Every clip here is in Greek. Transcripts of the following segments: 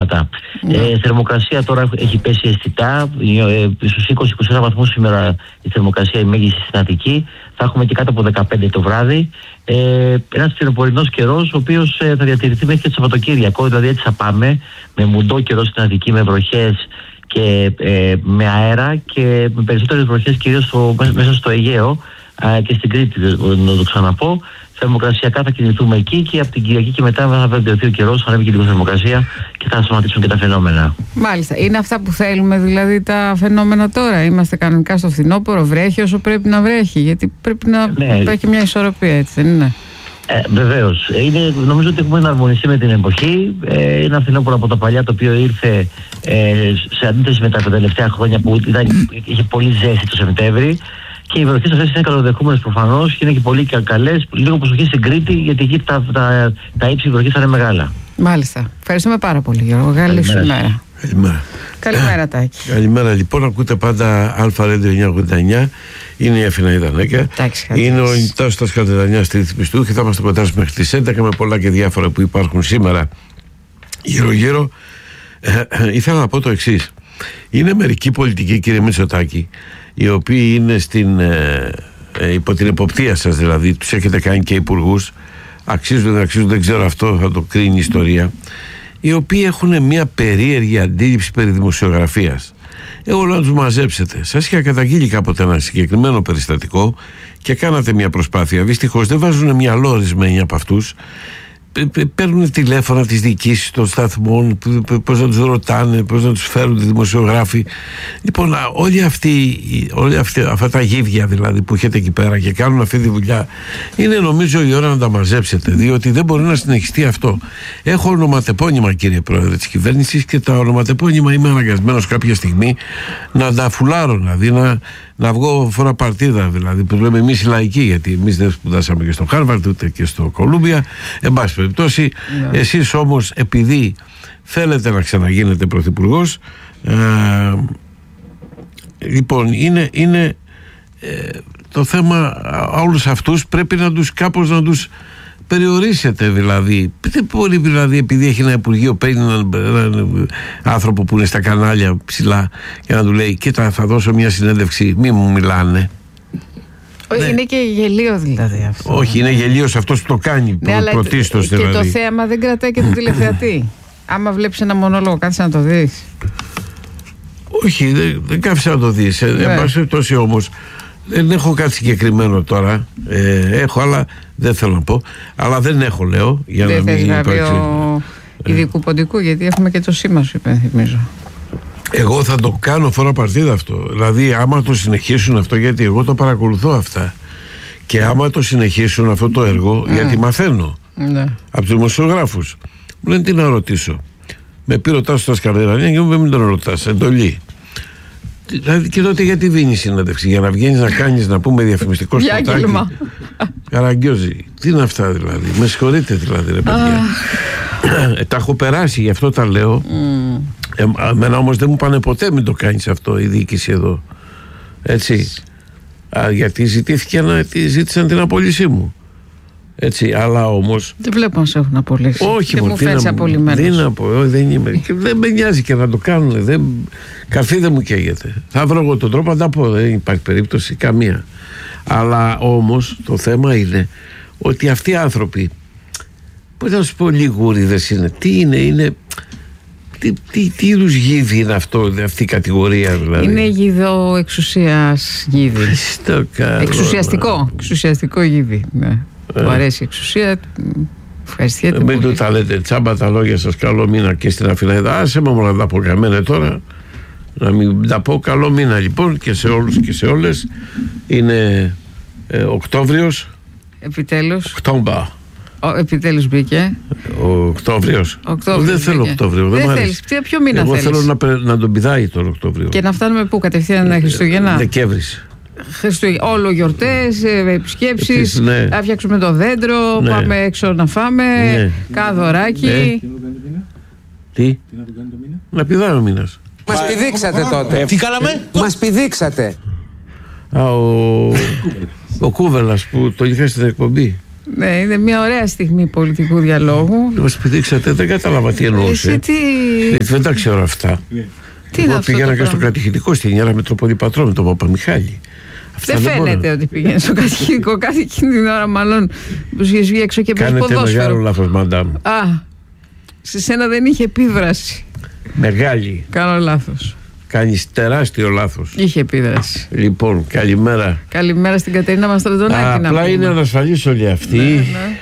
πράγματα. Θερμοκρασία τώρα έχει πέσει αισθητά. Στους 20-21 βαθμούς σήμερα η θερμοκρασία η μέγιστη στην Αττική. Θα έχουμε και κάτω από 15 το βράδυ. Ένας φθινοπορεινός καιρός, ο οποίος θα διατηρηθεί μέχρι και το Σαββατοκύριακο. Δηλαδή έτσι θα πάμε με μουντό καιρό στην Αττική, με βροχές και με αέρα και με περισσότερες βροχές κυρίως μέσα στο Αιγαίο και στην Κρήτη, να το ξαναπώ. Θερμοκρασιακά θα κινηθούμε εκεί και από την Κυριακή και μετά θα βελτιωθεί ο καιρός, θα ανέβει και λίγο θερμοκρασία και θα σταματήσουν και τα φαινόμενα. Μάλιστα. Είναι αυτά που θέλουμε δηλαδή τα φαινόμενα τώρα? Είμαστε κανονικά στο φθινόπωρο, βρέχει όσο πρέπει να βρέχει? Γιατί πρέπει να υπάρχει μια ισορροπία, έτσι δεν είναι? Βεβαίως. Νομίζω ότι έχουμε εναρμονιστεί με την εποχή. Είναι ένα φθινόπωρο από τα παλιά, το οποίο ήρθε σε αντίθεση με τα τελευταία χρόνια που είχε πολύ ζέστη το Σεπτέμβρη. Και οι βροχές αυτές είναι καλοδεχούμενες προφανώς και είναι και πολύ καλές. Λίγο προσοχή στην Κρήτη, γιατί εκεί τα ύψη βροχής θα είναι μεγάλα. Μάλιστα. Ευχαριστούμε πάρα πολύ, Γιώργο. Καλή σου ημέρα. Καλημέρα. Καλημέρα, Τάκη. Καλημέρα, λοιπόν. Ακούτε πάντα Α-Radio 989. Είναι η Αθηναίδα Νέκα. Είναι ο Νιτάς Κατεδανιάς Τρίτη Πιστού και θα είμαστε κοντά μέχρι τις 11 με πολλά και διάφορα που υπάρχουν σήμερα γύρω-γύρω. Ήθελα να πω το εξής. Είναι μερικοί πολιτικοί, κύριε Μητσοτάκη, οι οποίοι είναι υπό την εποπτεία σας, δηλαδή τους έχετε κάνει και υπουργούς, αξίζουν, δεν ξέρω, αυτό θα το κρίνει η ιστορία, οι οποίοι έχουν μια περίεργη αντίληψη περί δημοσιογραφίας. Εγώ να τους μαζέψετε. Σας είχα καταγγείλει κάποτε ένα συγκεκριμένο περιστατικό και κάνατε μια προσπάθεια. Δυστυχώς δεν βάζουν μυαλό ορισμένοι από αυτούς. Παίρνουν τηλέφωνα τις διοικήσεις των σταθμών, πώς να τους ρωτάνε, πώς να τους φέρουν οι δημοσιογράφοι. Λοιπόν, αυτά τα γύβια δηλαδή που έχετε εκεί πέρα και κάνουν αυτή τη δουλειά, είναι νομίζω η ώρα να τα μαζέψετε, διότι δεν μπορεί να συνεχιστεί αυτό. Έχω ονοματεπώνυμα, κύριε Πρόεδρε της κυβέρνησης, και τα ονοματεπώνυμα είμαι αναγκασμένος κάποια στιγμή να τα φουλάρω, δηλαδή να βγω φορά παρτίδα, δηλαδή που λέμε εμείς οι λαϊκοί, γιατί εμείς δεν σπουδάσαμε και στο Χάρβαρντ ούτε και στο Κολούμπια. Εν πάση περιπτώσει, εσείς όμως, επειδή θέλετε να ξαναγίνετε πρωθυπουργός, λοιπόν, είναι το θέμα, όλους αυτούς πρέπει να τους κάπως να τους περιορίσετε, δηλαδή. Δεν μπορεί, δηλαδή, επειδή έχει ένα υπουργείο, παίρνει έναν άνθρωπο που είναι στα κανάλια ψηλά και να του λέει: κοίτα, θα δώσω μια συνέντευξη, μη μου μιλάνε. Είναι και γελίο δηλαδή αυτό. Όχι, είναι γελίος αυτός που το κάνει, πρωτίστως δηλαδή. Και το θέαμα δεν κρατάει και τον τηλεθεατή. Άμα βλέπεις ένα μονόλογο, κάθεσαι να το δεις? Όχι, δεν κάθεσαι να το δεις. Εν πάση περιπτώσει όμως, δεν έχω κάτι συγκεκριμένο τώρα. Έχω, αλλά δεν θέλω να πω. Αλλά δεν έχω, λέω, για δεν να μην υπάρξει. Ειδικού ποντικού, γιατί έχουμε και το σήμα σου, υπενθυμίζω. Εγώ θα το κάνω φορά παρτίδα αυτό. Δηλαδή, άμα το συνεχίσουν αυτό, γιατί εγώ το παρακολουθώ αυτά, και άμα το συνεχίσουν αυτό το έργο, γιατί μαθαίνω από τους δημοσιογράφους, μου λένε τι να ρωτήσω. Με πει ρωτάς στο Σκαρδερανία και μου μην τον ρωτάς, εντολή. Δηλαδή, και τότε γιατί δίνει συνέντευξη? Για να βγαίνεις να κάνεις, να πούμε, διαφημιστικό σποτάκι? Καραγκιόζη. Τι είναι αυτά δηλαδή? Με συγχωρείτε δηλαδή, ρε παιδιά. Τα έχω περάσει, γι' αυτό τα λέω. Εμένα όμως δεν μου πάνε ποτέ μην το κάνεις αυτό η διοίκηση εδώ. Έτσι. Γιατί ζήτησαν την απόλυσή μου. Έτσι, αλλά όμως. Δεν βλέπω να σε έχουν απολύσει. Όχι, και μου φαίνεσαι απολυμμένος. Δεν είμαι. Και δεν με νοιάζει και να το κάνουν. Καρφί δεν μου καίγεται. Θα βρω εγώ τον τρόπο να τα πω. Δεν υπάρχει περίπτωση καμία. Αλλά όμως το θέμα είναι ότι αυτοί οι άνθρωποι, πώς να σου πω, λιγούριδες είναι. Τι είναι. Τι είδους γίδι είναι αυτή η κατηγορία δηλαδή? Είναι γίδο εξουσίας γίδι. Εξουσιαστικό γίδι. Ναι. Του αρέσει η εξουσία. Ευχαριστιέται. Μην του τα λέτε τσάμπα τα λόγια σας. Καλό μήνα και στην Αθηναίδα. Άσε μου να τα πω καμένα τώρα. Να μην τα πω. Καλό μήνα λοιπόν και σε όλους και σε όλες. Είναι Οκτώβριος. Επιτέλους. Οκτώμπα. Επιτέλους μπήκε. Ο Οκτώβριος. Δεν θέλω Οκτώβριο. Δεν θέλεις. Ποιο μήνα εγώ θέλεις? Εγώ θέλω να τον πηδάει τον Οκτώβριο. Και να φτάνουμε πού? Κατευθείαν Χριστούγεννα? Δεκέμβρης. Όλο γιορτές, επισκέψεις, να φτιάξουμε το δέντρο, πάμε έξω να φάμε, καδωράκι. Τι? Να πηδάει ο μήνας. Μας πηδήξατε τότε. Τι κάναμε? Μας πηδήξατε. Ο Κούβελας που το είχα στην εκπομπή. Ναι, είναι μια ωραία στιγμή πολιτικού διαλόγου. Μας πηδήξατε, δεν κατάλαβα τι εννοούσε. Δεν τα ξέρω αυτά. Εγώ πήγαινα και στο κατηχητικό στην Ιερά Μητροπολή Πατρών με τον Παπαμιχάλη. Δεν φαίνεται ότι πήγαινε στο κατηχητικό κάθε εκείνη την ώρα, μάλλον που είχε βγει έξω και παίζει ποδόσφαιρο. Κάνετε μεγάλο λάθος, μαντάμ. Σε σένα δεν είχε επίδραση. Μεγάλη. Κάνω λάθος. Κάνεις τεράστιο λάθος. Είχε επίδραση. Λοιπόν, καλημέρα. Καλημέρα στην Κατερίνα Μαστραντονάκη. Απλά είναι ανασφαλής όλοι αυτοί. Ναι.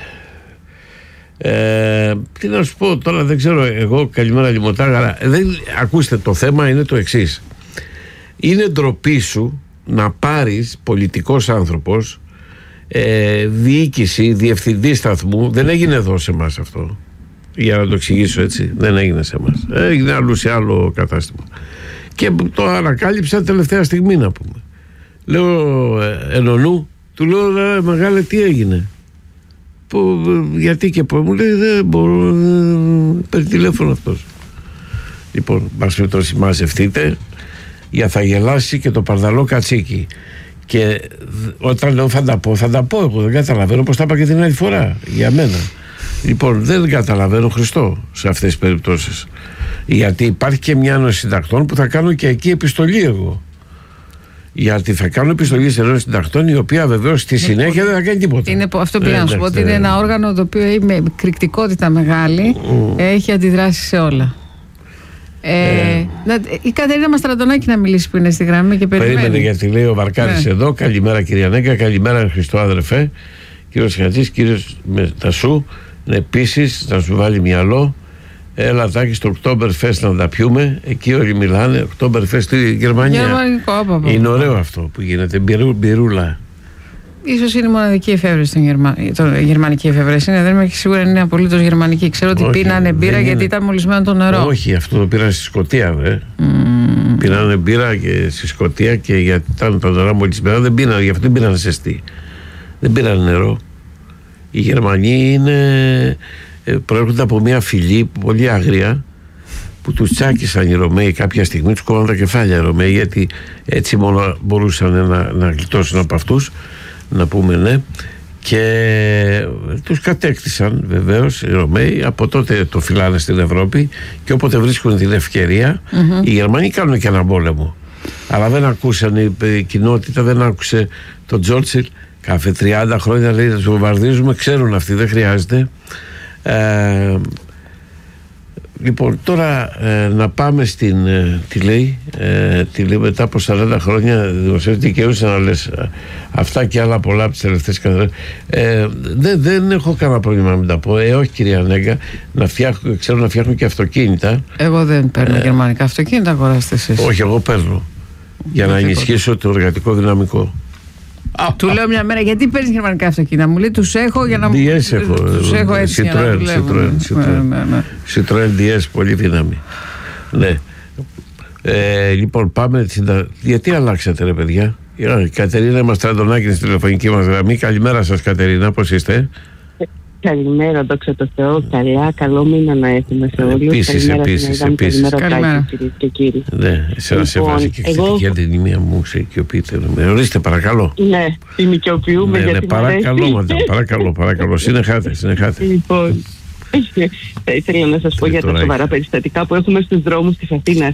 Τι να σου πω τώρα, δεν ξέρω. Εγώ, καλημέρα Λιμωτάγαρα. Ακούστε, το θέμα είναι το εξής. Είναι ντροπή σου να πάρεις πολιτικός άνθρωπος, διοίκηση, διευθυντή σταθμού. Δεν έγινε εδώ σε εμάς αυτό. Για να το εξηγήσω έτσι. Δεν έγινε σε εμάς. Έγινε αλλού σε άλλο κατάστημα. Και το ανακάλυψα τελευταία στιγμή, να πούμε. Λέω ενωνού, του λέω μεγάλε, τι έγινε? Γιατί και πώς? Μου λέει δεν μπορώ, παίρνει τηλέφωνο αυτός. Λοιπόν, μας μαζευτείτε για θα γελάσει και το παρδαλό κατσίκι. Και όταν λέω θα τα πω εγώ, δεν καταλαβαίνω, πως τα είπα και την άλλη φορά για μένα. Λοιπόν, δεν καταλαβαίνω Χριστό σε αυτές τις περιπτώσεις. Γιατί υπάρχει και μια ένωση συντακτών που θα κάνω και εκεί επιστολή εγώ. Γιατί θα κάνω επιστολή σε ένωση συντακτών, η οποία βεβαίως στη συνέχεια δεν θα κάνει τίποτα. Είναι, αυτό πήγα να σου πω, ότι είναι ένα όργανο το οποίο έχει με κρυκτικότητα μεγάλη, έχει αντιδράσει σε όλα. Η Κατερίνα Μαστραντονάκη να μιλήσει που είναι στη γραμμή και περιμένει. Περίμενε, γιατί λέει ο Βαρκάρης εδώ. Καλημέρα κυρία Νέκα, καλημέρα Χριστό αδερφέ. Κύριος Χατζής, κύριος Μετασού. Επίσης να σου βάλει μυαλό. Έλα Τάκη στο Oktoberfest να τα πιούμε. Εκεί όλοι μιλάνε. Oktoberfest στη Γερμανία. Γερμανικό, είναι ωραίο αυτό που γίνεται. Μπυρούλα. Ίσως είναι η μοναδική εφεύρεση στην γερμανική εφεύρεση. Δεν είμαι σίγουρα είναι απολύτως γερμανική. Ξέρω ότι πίνανε μπύρα γιατί ήταν μολυσμένο το νερό. Όχι, αυτό το πήραν στη Σκωτία. Πίνανε μπύρα και στη Σκωτία και γιατί ήταν το νερό μολυσμένο δεν πίνανε. Γι' αυτό δεν πίνανε ζεστή. Δεν πήραν νερό. Οι Γερμανοί προέρχονται από μια φυλή πολύ άγρια που τους τσάκισαν οι Ρωμαίοι κάποια στιγμή, τους κόβαν τα κεφάλια οι Ρωμαίοι, γιατί έτσι μόνο μπορούσαν να γλιτώσουν από αυτούς, να πούμε ναι, και τους κατέκτησαν βεβαίως οι Ρωμαίοι. Από τότε το φυλάνε στην Ευρώπη και όποτε βρίσκουν την ευκαιρία οι Γερμανοί κάνουν και έναν πόλεμο, αλλά δεν ακούσαν, η κοινότητα δεν άκουσε τον Τσόρτσιλ. Κάθε 30 χρόνια λέει να τους βομβαρδίζουμε, ξέρουν αυτοί, δεν χρειάζεται. Λοιπόν, τώρα να πάμε στην τι λέει μετά από 40 χρόνια δημοσιεύει δικαιούσε να λες αυτά και άλλα πολλά από τις τελευταίες καταστάσεις. Δεν έχω κανένα πρόβλημα να μην τα πω. Όχι κυρία Νέγκα, ξέρω να φτιάχνω και αυτοκίνητα. Εγώ δεν παίρνω γερμανικά αυτοκίνητα, αγοράστε εσείς. Όχι, εγώ παίρνω για να ενισχύσω το εργατικό δυναμικό. Του λέω μια μέρα, γιατί παίρνεις γερμανικά αυτοκίνητα? Μου λέει, τους έχω για να μου... Τους έχω έτσι για να δουλεύουν. Citroën DS, πολύ δύναμη. Ναι. Λοιπόν, πάμε... Γιατί αλλάξατε ρε παιδιά? Η Κατερίνα Μαστραντονάκη είναι στη τηλεφωνική μας γραμμή. Καλημέρα σας Κατερίνα, πώς είστε? Καλημέρα, δόξα τω Θεώ. Καλά, καλό μήνα να έχουμε σε όλους. Επίσης. Καλημέρα, κυρίες και κύριοι. Ναι, εσένα σε βάζει και εξαιρετική αντινημία μου, σε οικειοποιείτε. Ορίστε, παρακαλώ. Ναι, την οικειοποιούμε γιατί παρακαλώ. Συνεχάτε. Λοιπόν, θα ήθελα να σας πω για τα σοβαρά περιστατικά που έχουμε στους δρόμους της Αθήνας.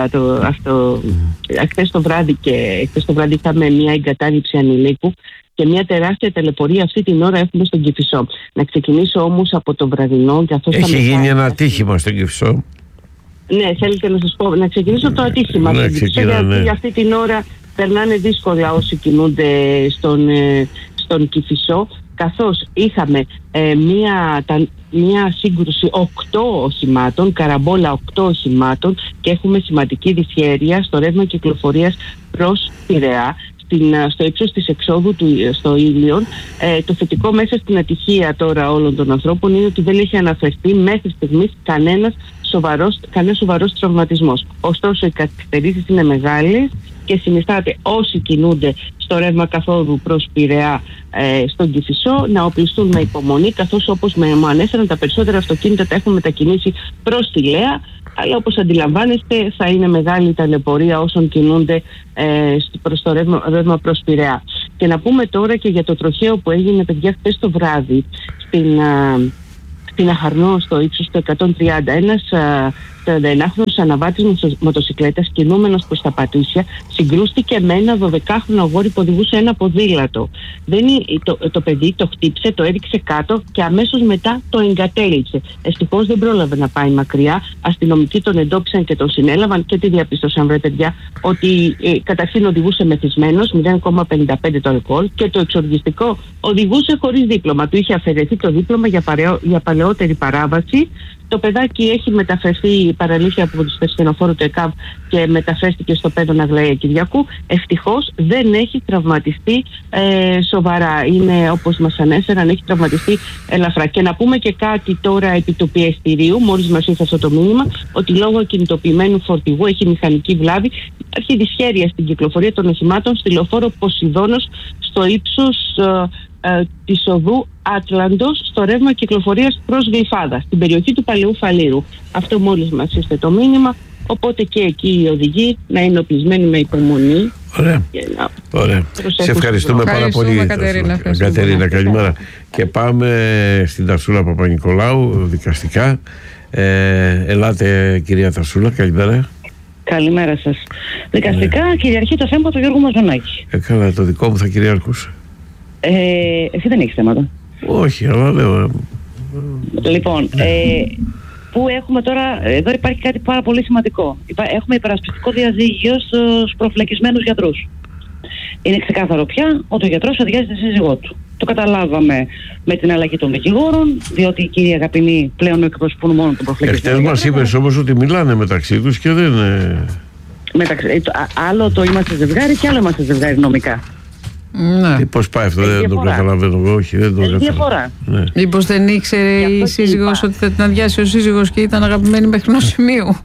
Χθες το βράδυ είχαμε μια εγκατάλειψη ανηλίκου και μια τεράστια ταλαιπωρία αυτή την ώρα έχουμε στον Κηφισό. Να ξεκινήσω όμως από το βραδινό. Έχει γίνει ένα ατύχημα στον Κηφισό. Ναι, θέλετε να σας πω, να ξεκινήσω το ατύχημα. Γιατί αυτή την ώρα περνάνε δύσκολα όσοι κινούνται στον Κηφισό, καθώς είχαμε μια σύγκρουση 8 οχημάτων, καραμπόλα 8 οχημάτων και έχουμε σημαντική δυσχέρεια στο ρεύμα κυκλοφορίας προς Πειραιά, στο ύψος της εξόδου στο Ήλιον. Το θετικό μέσα στην ατυχία τώρα όλων των ανθρώπων είναι ότι δεν έχει αναφερθεί μέχρι στιγμής κανένας σοβαρός τραυματισμός. Ωστόσο οι καθυστερήσεις είναι μεγάλες και συνιστάται όσοι κινούνται στο ρεύμα καθόδου προς Πειραιά στον Κηφισό να οπλιστούν με υπομονή, καθώς όπως μου ανέφεραν τα περισσότερα αυτοκίνητα τα έχουν μετακινήσει προς τη Λέα, αλλά όπως αντιλαμβάνεστε θα είναι μεγάλη η ταλαιπωρία όσων κινούνται προς το ρεύμα προς Πειραιά. Και να πούμε τώρα και για το τροχαίο που έγινε, παιδιά, χθες το βράδυ στην Αχαρνό, στο ύψος του 130. Ένας 41χρονος αναβάτης μοτοσικλέτας, κινούμενος προς τα Πατήσια, συγκρούστηκε με ένα 12χρονο αγόρι που οδηγούσε ένα ποδήλατο. Το παιδί το χτύπησε, το έριξε κάτω και αμέσως μετά το εγκατέλειψε. Ευτυχώς δεν πρόλαβε να πάει μακριά. Αστυνομικοί τον εντόπισαν και τον συνέλαβαν και τι διαπίστωσαν, βρε παιδιά? Ότι καταρχήν οδηγούσε μεθυσμένος, 0,55 το αλκοόλ, και το εξοργιστικό, οδηγούσε χωρίς δίπλωμα. Του είχε αφαιρεθεί το δίπλωμα για παλαιότερη παράβαση. Το παιδάκι έχει μεταφερθεί παραλήθεια από το στενοφόρο του ΕΚΑΒ και μεταφέρθηκε στο Πέδων Αγλαία Κυριακού. Ευτυχώς δεν έχει τραυματιστεί σοβαρά. Είναι, όπως μας ανέφεραν, έχει τραυματιστεί ελαφρά. Και να πούμε και κάτι τώρα επί του πιεστηρίου, μόλις μας ήρθε αυτό το μήνυμα, ότι λόγω κινητοποιημένου φορτηγού έχει μηχανική βλάβη. Υπάρχει δυσχέρεια στην κυκλοφορία των οχημάτων στη λεωφόρο Ποσειδώνος, στο ύψος της οδού Άτλαντος, στο ρεύμα κυκλοφορίας προς Γλυφάδα, στην περιοχή του Παλαιού Φαλήρου. Αυτό μόλις μας ήρθε το μήνυμα, οπότε και εκεί οι οδηγοί να είναι οπλισμένοι με υπομονή. Ωραία. Ωραία. Σε ευχαριστούμε πάρα πολύ, Κατερίνα. Καλημέρα. Και πάμε στην Ταρσούλα Παπα-Νικολάου, δικαστικά. Ελάτε, κυρία Ταρσούλα, καλημέρα. Καλημέρα σας. Δικαστικά κυριαρχεί το θέμα του Γιώργου Μαζονάκη. Καλά, το δικό μου θα κυριαρχούσε. Εσύ δεν έχεις θέματα? Όχι, αλλά λέω. Λοιπόν, που έχουμε τώρα, εδώ υπάρχει κάτι πάρα πολύ σημαντικό. Έχουμε υπερασπιστικό διαζύγιο στους προφυλακισμένους γιατρούς. Είναι ξεκάθαρο πια ότι ο γιατρός αδειάζει τη σύζυγό του. Το καταλάβαμε με την αλλαγή των δικηγόρων, διότι οι κύριοι αγαπηνοί πλέον εκπροσωπούν μόνο τον προφυλακισμένο. Εχθές μας είπες όμως ότι μιλάνε μεταξύ τους και δεν. Άλλο το είμαστε ζευγάρι και άλλο είμαστε ζευγάρι νομικά. Ναι. Πώς πάει αυτό, δεν το καταλαβαίνω εγώ. Όχι, δεν το καταλαβαίνω. Διαφορά. Ναι. Μήπως δεν ήξερε η σύζυγος ότι θα την αδειάσει ο σύζυγος και ήταν αγαπημένη μέχρι ενός σημείου?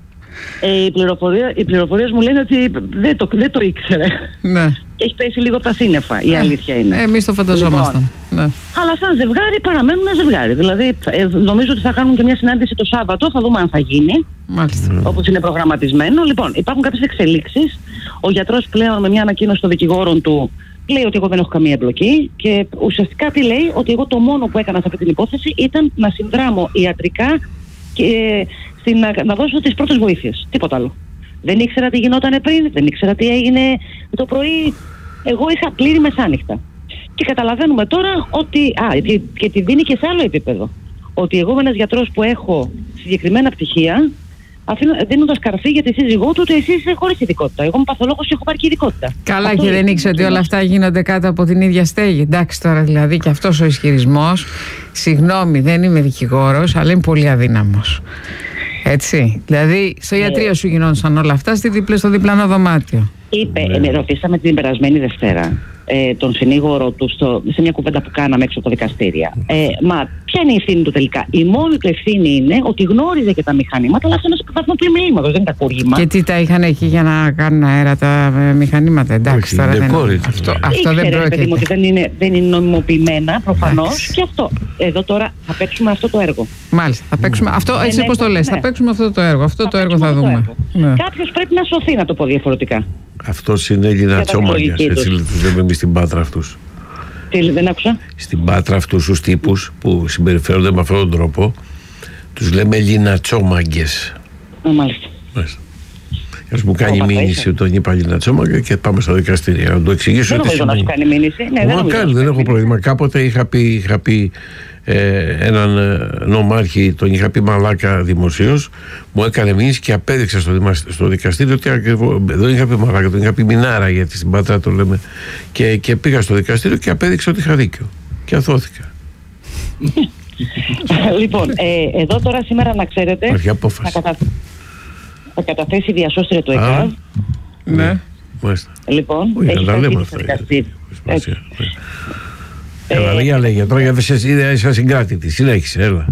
Οι πληροφορίες μου λένε ότι δεν το ήξερε. Ναι. Και έχει πέσει λίγο από τα σύννεφα, η αλήθεια είναι. Εμείς το φανταζόμασταν. Λοιπόν, ναι. Αλλά σαν ζευγάρι παραμένουν ένα ζευγάρι. Δηλαδή, νομίζω ότι θα κάνουν και μια συνάντηση το Σάββατο, θα δούμε αν θα γίνει. Μάλιστα. Όπως είναι προγραμματισμένο. Λοιπόν, υπάρχουν κάποιες εξελίξεις. Ο γιατρός πλέον με μια ανακοίνωση των δικηγόρων του λέει ότι εγώ δεν έχω καμία εμπλοκή και ουσιαστικά τι λέει? Ότι εγώ το μόνο που έκανα σε αυτή την υπόθεση ήταν να συνδράμω ιατρικά και να δώσω τις πρώτες βοήθειες. Τίποτα άλλο. Δεν ήξερα τι γινόταν πριν, δεν ήξερα τι έγινε το πρωί. Εγώ είχα πλήρη μεσάνυχτα. Και καταλαβαίνουμε τώρα ότι. Και τη δίνει και σε άλλο επίπεδο. Ότι εγώ είμαι ένας γιατρός που έχω συγκεκριμένα πτυχία, δίνοντας καρφί για τη σύζυγό του, ότι εσύ είσαι χωρίς ειδικότητα. Εγώ είμαι παθολόγος και έχω πάρει και ειδικότητα. Καλά, αυτό και δεν ήξερα ότι όλα αυτά γίνονται κάτω από την ίδια στέγη. Εντάξει, τώρα δηλαδή και αυτός ο ισχυρισμός, συγγνώμη, δεν είμαι δικηγόρος, αλλά είμαι πολύ αδύναμος. Έτσι. Δηλαδή, στο ιατρείο σου γινόντουσαν όλα αυτά στο διπλανό δωμάτιο. Ρωτήσαμε την περασμένη Δευτέρα τον συνήγορο του σε μια κουβέντα που κάναμε έξω από τα δικαστήρια. Μα ποια είναι η ευθύνη του τελικά? Η μόνη του ευθύνη είναι ότι γνώριζε και τα μηχανήματα, αλλά αυτό είναι σε βαθμό πλημμύληματος, δεν είναι τα κούρημα. Και τι τα είχαν εκεί για να κάνουν αέρα τα μηχανήματα? Εντάξει, τώρα δεν είναι. Αυτό δεν πρόκειται. Ότι δεν είναι νομιμοποιημένα προφανώς. Και αυτό. Εδώ τώρα θα παίξουμε αυτό το έργο. Μάλιστα. Θα παίξουμε αυτό. Εσύ πώς το λες? Θα παίξουμε αυτό το έργο. Αυτό το έργο θα δούμε. Κάποιος πρέπει να σωθεί, να το πω διαφορετικά. Αυτός είναι Έλληνα τσόμαγκας, έτσι λέμε εμείς στην Πάτρα αυτούς. Τι, δεν άκουσα. Στην Πάτρα αυτούς τους τύπους που συμπεριφέρονται με αυτόν τον τρόπο, τους λέμε Έλληνα τσόμαγκες. Μάλιστα. Ας μου κάνει μήνυση ότι τον είπα Έλληνα τσόμαγκα και πάμε στο δικαστήριο. Να το εξηγήσω τι σημαίνει. Δεν νομίζω να σου κάνει μήνυση. Δεν έχω πρόβλημα. Κάποτε είχα πει έναν νομάρχη, τον είχα πει μαλάκα δημοσίως, μου έκανε μήνυση και απέδειξα στο δικαστήριο ότι ακριβώς, δεν είχα πει μαλάκα, τον είχα πει μινάρα, γιατί στην Πάτρα το λέμε, και πήγα στο δικαστήριο και απέδειξα ότι είχα δίκιο και αθώθηκα. Λοιπόν, εδώ τώρα σήμερα να ξέρετε θα καταθέσει διασώστρια του ΕΚΑΒ. Ναι. Λοιπόν, έχει καταθέσει στο δικαστήριο. Έλα, λέγε τώρα, γιατί είσαι συγκράτητη. Συνέχισε, έλα.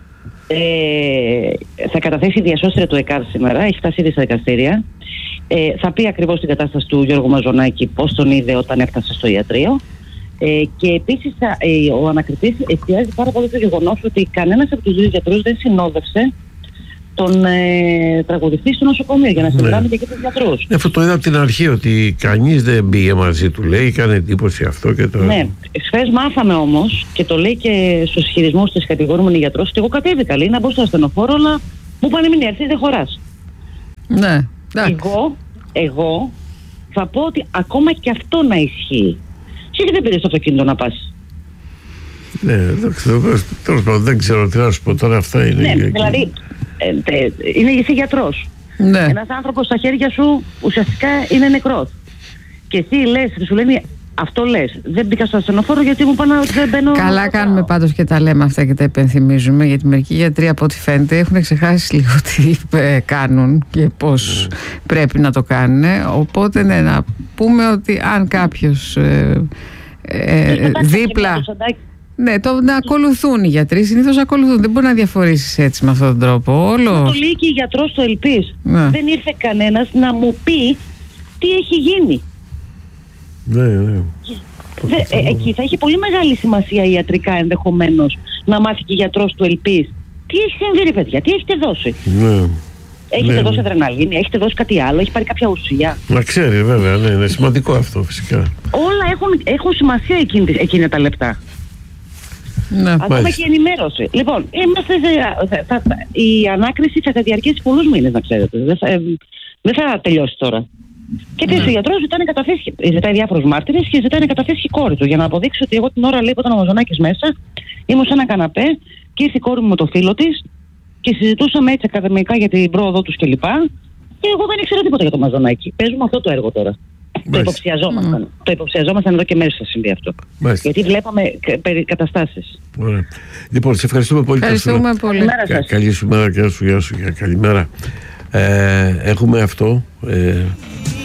Θα καταθέσει διασώστρια του ΕΚΑΒ σήμερα, έχει φτάσει ήδη στα δικαστήρια. Θα πει ακριβώς την κατάσταση του Γιώργου Μαζονάκη, πώς τον είδε όταν έφτασε στο ιατρείο. Και επίσης ο ανακριτής εστιάζει πάρα πολύ το γεγονός ότι κανένας από τους δύο γιατρούς δεν συνόδευσε τον τραγουδιστή στο νοσοκομείο για να συνδράμει και τους γιατρούς. Αυτό το είδα από την αρχή, ότι κανείς δεν πήγε μαζί του, λέει, έκανε εντύπωση αυτό και το... Ναι, χθες μάθαμε όμως, και το λέει και στους ισχυρισμούς της κατηγορούμενη γιατρός, ότι εγώ κατέβηκα, λέει, να μπω στο ασθενοφόρο, αλλά μου πάνε μην έρθεις, δεν χωράς. Ναι, εγώ θα πω ότι ακόμα και αυτό να ισχύει. Και δεν πήρες το αυτοκίνητο να πας. Ναι, δεν ξέρω τι να σου πω τώρα, αυτά είναι. Ναι, δηλαδή, είσαι γιατρός. Ναι. Ένας άνθρωπος στα χέρια σου ουσιαστικά είναι νεκρός. Και εσύ λες, σου λένε, αυτό λες, δεν μπήκα στο ασθενοφόρο γιατί μου πάνε ότι δεν μπαίνω. Καλά κάνουμε πάντως και τα λέμε αυτά και τα υπενθυμίζουμε, γιατί μερικοί γιατροί από ό,τι φαίνεται έχουν ξεχάσει λίγο τι κάνουν και πώς πρέπει να το κάνουν. Οπότε ναι, να πούμε ότι αν κάποιος δίπλα... Ναι, να ακολουθούν οι γιατροί, συνήθως ακολουθούν. Δεν μπορεί να διαφορήσεις έτσι με αυτόν τον τρόπο. Το λέει και η γιατρός στο ΕΛΠΙΣ. Ναι. Δεν ήρθε κανένας να μου πει τι έχει γίνει. Ναι. Εκεί θα έχει πολύ μεγάλη σημασία ιατρικά ενδεχομένως να μάθει και η γιατρός του ΕΛΠΙΣ. Τι έχει συμβεί, ρε παιδιά, τι έχετε δώσει. Ναι. Έχετε δώσει αδρεναλίνη, έχετε δώσει κάτι άλλο, έχει πάρει κάποια ουσία. Να ξέρει, βέβαια, ναι, είναι σημαντικό αυτό φυσικά. Όλα έχουν σημασία εκείνα τα λεπτά. Ναι, ακόμα και η ενημέρωση. Λοιπόν, η ανάκριση θα διαρκέσει πολλούς μήνες, να ξέρετε. Δεν θα τελειώσει τώρα. Και ο γιατρός ζητάει διάφορους μάρτυρες και ζητάει να καταθέσει η κόρη του για να αποδείξει ότι εγώ την ώρα, λέει, που ήταν ο Μαζονάκης μέσα, ήμουν σε ένα καναπέ και ήρθε η κόρη μου με το φίλο της και συζητούσαμε έτσι ακαδημαϊκά για την πρόοδό τους κλπ. Και εγώ δεν ήξερα τίποτα για το Μαζονάκη. Παίζουμε αυτό το έργο τώρα. Το υποψιαζόμασταν. Το υποψιαζόμασταν εδώ και μέρες θα συμβεί αυτό. Γιατί βλέπαμε καταστάσεις. Ωραία. Λοιπόν, σε ευχαριστούμε πολύ. Ευχαριστούμε πολύ. Καλή σου μέρα και γεια σου. Καλημέρα. Έχουμε αυτό.